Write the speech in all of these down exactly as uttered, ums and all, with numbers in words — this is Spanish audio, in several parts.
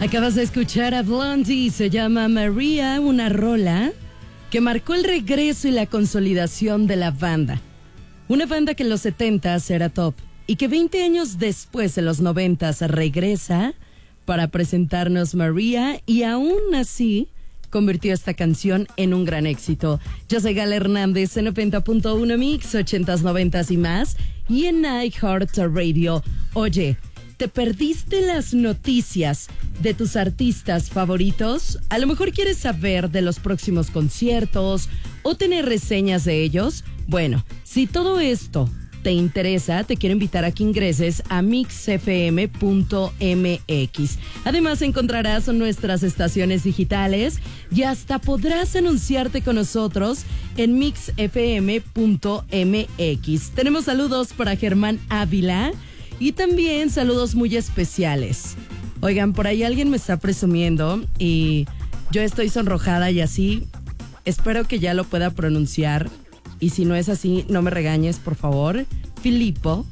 Acabas de escuchar a Blondie, se llama Maria, una rola que marcó el regreso y la consolidación de la banda. Una banda que en los setentas era top y que veinte años después, en los noventas, regresa para presentarnos Maria y aún así convirtió esta canción en un gran éxito. Yo soy Gala Hernández en noventa punto uno Mix, ochentas, noventas y más, y en iHeartRadio. Oye, ¿te perdiste las noticias de tus artistas favoritos? A lo mejor quieres saber de los próximos conciertos o tener reseñas de ellos. Bueno, si todo esto te interesa, te quiero invitar a que ingreses a mix f m punto m x. Además encontrarás nuestras estaciones digitales y hasta podrás anunciarte con nosotros en mix f m punto m x. Tenemos saludos para Germán Ávila y también saludos muy especiales. Oigan, por ahí alguien me está presumiendo y yo estoy sonrojada y así. Espero que ya lo pueda pronunciar. Y si no es así, no me regañes, por favor. Filippo.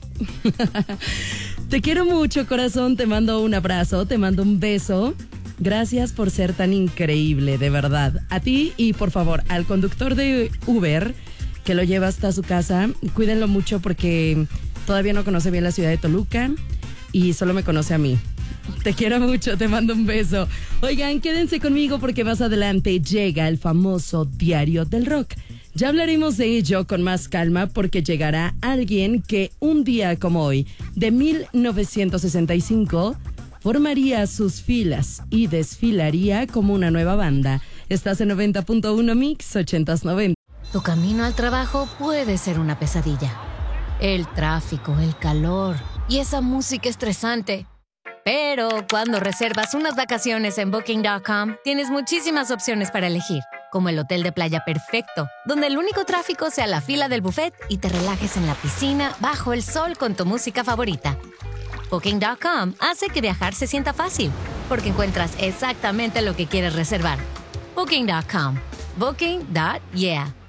Te quiero mucho, corazón. Te mando un abrazo, te mando un beso. Gracias por ser tan increíble, de verdad. A ti y, por favor, al conductor de Uber que lo lleva hasta su casa, cuídenlo mucho porque todavía no conoce bien la ciudad de Toluca y solo me conoce a mí. Te quiero mucho, te mando un beso. Oigan, quédense conmigo porque más adelante llega el famoso Diario del Rock. Ya hablaremos de ello con más calma porque llegará alguien que un día como hoy, de mil novecientos sesenta y cinco, formaría sus filas y desfilaría como una nueva banda. Estás en noventa punto uno Mix, ochentas, noventa. Tu camino al trabajo puede ser una pesadilla. El tráfico, el calor y esa música estresante. Pero cuando reservas unas vacaciones en booking punto com, tienes muchísimas opciones para elegir. Como el hotel de playa perfecto, donde el único tráfico sea la fila del buffet y te relajes en la piscina bajo el sol con tu música favorita. booking punto com hace que viajar se sienta fácil, porque encuentras exactamente lo que quieres reservar. booking punto com. Booking. Yeah.